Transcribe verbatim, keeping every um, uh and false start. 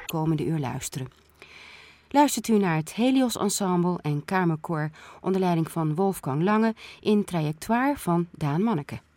komende uur luisteren. Luistert u naar het Helios Ensemble en Kamerkoor onder leiding van Wolfgang Lange in Trajectoire van Daan Manneke.